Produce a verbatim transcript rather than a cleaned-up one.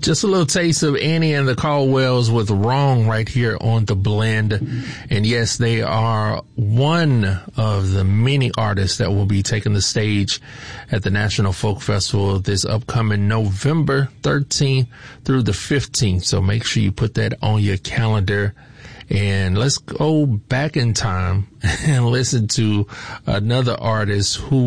Just a little taste of Annie and the Caldwells with Wrong right here on The Blend. And yes, they are one of the many artists that will be taking the stage at the National Folk Festival this upcoming November thirteenth through the fifteenth. So make sure you put that on your calendar. And let's go back in time and listen to another artist who